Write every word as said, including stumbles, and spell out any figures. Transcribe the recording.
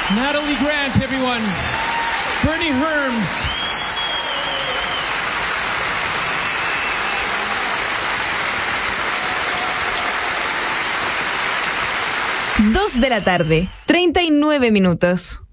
Natalie Grant, everyone. Bernie Herms. Dos de la tarde, treinta y nueve minutos.